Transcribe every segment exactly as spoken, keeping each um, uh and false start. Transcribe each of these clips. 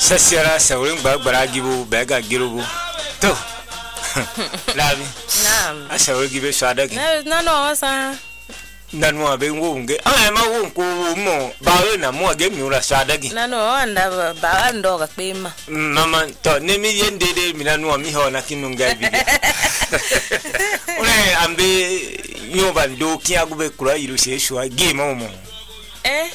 Sasira saurin bagbara gibu bega girubu to labi Naam. Asawul gibe swada gi Na na no wasa. Nanu abe wonge ah ma won ko mo bawe na mo ge mi ura swada gi Na no anda ba ndo ga pema. Mama to ne mi yende de mi nanu mi ho na kinunga bi Ole ambe yoba ndo kiagu be kura iru se shwa gi mo mo Eh.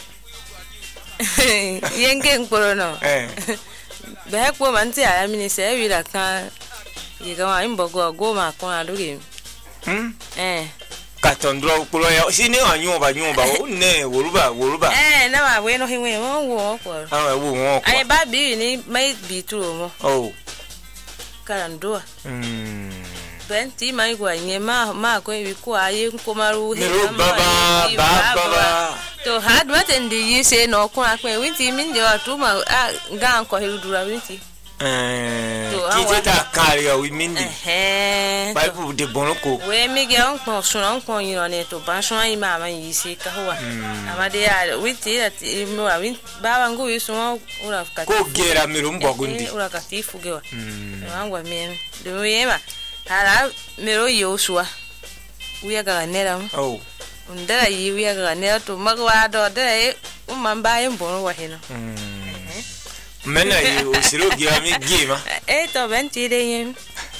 Yenge nkoro no. Eh. Be ko man ti ara mi ni se wi la kan. Ye ga wa imbo go go ma kon aduge. Hmm? Eh. Katondro kulo ya sini anyoba nyoba o ne woruba woruba Eh na wa we no hinwe won wo ko. Ah wo won ko Ai ba bi ni mai bi tu mo. Oh. Karando. Hmm. Benti mai kwa nyema ma ko wi ko aye ko maru he baba baba to had what and you say no ko akwe winti min jo atuma ga ko heludura winti eh tita kario wi mindi eh bible de bonoko we mi ge on ko so on ko yin on to ba so yi mama yi se ka ho amade ya winti that mo win baba ngo yi so ura ka ko gera mi rumbo gundi ura ka tifu ge wa wangwa mi do yema Hala mero yosua. Uya ga nera. Oh. Unda yi uya ga nera to magwa do de umamba yembo wa hino. Mm. Mena yi osiro gira mi gima. Eh to benti de yem.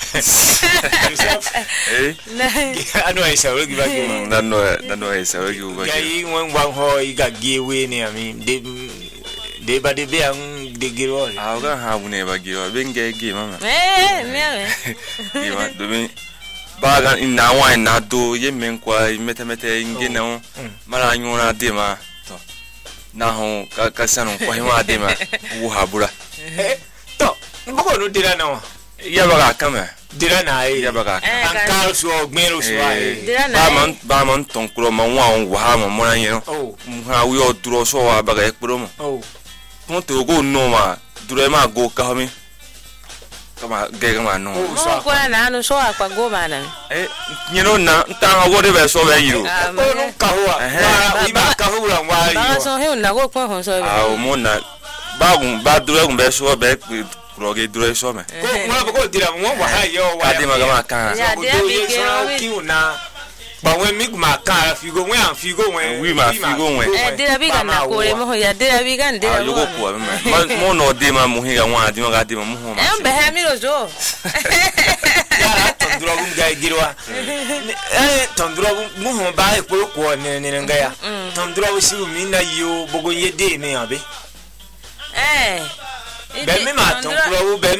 Eh. Anu ai sawo giba gima. Nano nano ai sawo giba. Gai wan wan ho iga giwe ni ami de de ba de be an de giro. Ah ga ha bu ne ba giro benge gima ma. Eh me. Gima do me ba ga ina wa na do ye men kwa mete mete nge na mara nyona de ma to na ho ka ka sanu kwa hima de ma wu habura. Eh to mboko no dira na wa. Ya ba ga kama. Dira na ai Ya ba ga. An ka so ogbero so ai. Ba man ba man ton kuro ma wa on wa ma mo na yin. Oh. Ha wi o duro so wa ba ga ekpro mo. Oh. Ton to go no ma duro ma go ka ho mi. Kama ge kama no. Mo ko na no so akwa go mana. Eh nyino na nta wo de be so be yiro. Ko no ka ho wa. Wa wi ba ka ho ra wa yi. Ba so he na go ko ho so. Ah o mo na ba gun ba duro gun be so be kuroge duro so me. Ko mo ko dira mo wa ha yo wa. Ade ma kama kan. Ya de bi ke o ki una ba wen mi ma ka figo wen an figo wen. Wi ma figo wen. Eh de bi ga na ko le mo ya de bi ga de. Ah yo go ko me. Mo no de ma mo he ga wa de ma ga de ma mo ho ma. Eh be ha mi lo zo. Ya tondro gun ga girwa. Eh tondro mo ho ba e ko ko ne ne nga ya. Tondro siru mi na yo bogo ye de me abi. Eh. Be mi ma tondro be